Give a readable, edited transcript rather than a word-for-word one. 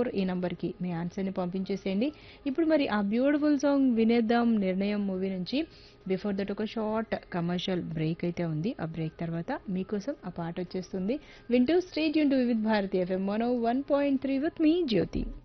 ఈ నంబర్కి మీ ఆన్సర్ని పంపించేసేయండి. ఇప్పుడు మరి ఆ బ్యూటిఫుల్ సాంగ్ వినేద్దాం నిర్ణయం మూవీ నుంచి. బిఫోర్ దట్ ఒక షార్ట్ కమర్షియల్ బ్రేక్ అయితే ఉంది. ఆ బ్రేక్ తర్వాత మీకోసం ఆ పాట వచ్చేస్తుంది. వింటూ stay tune to Vividh Bharati FM 101.3 with me Jyothi.